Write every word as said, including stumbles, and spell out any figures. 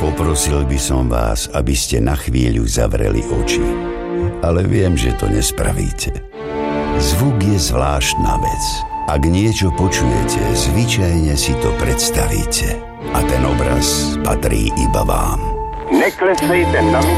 Poprosil by som vás, aby ste na chvíľu zavreli oči. Ale viem, že to nespravíte. Zvuk je zvláštna vec. Ak niečo počujete, zvyčajne si to predstavíte. A ten obraz patrí iba vám. Neklesejte na